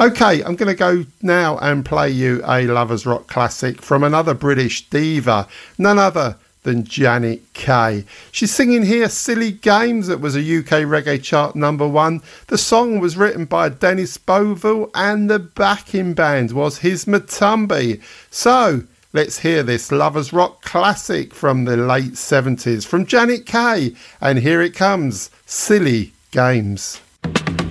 Okay, I'm going to go now and play you a Lovers Rock classic from another British diva, none other than Janet Kay. She's singing here Silly Games. That was a UK reggae chart #1. The song was written by Dennis Bovell and the backing band was His Matumbi. So let's hear this Lovers Rock classic from the late 70s from Janet Kay. And here it comes, Silly Games.